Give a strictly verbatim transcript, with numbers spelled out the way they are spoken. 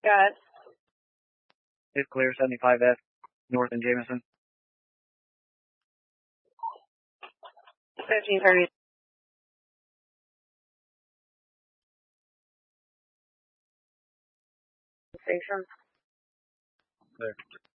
Got it. It's clear, seventy-five F, north in Jameson. fifteen thirty. Station. Clear.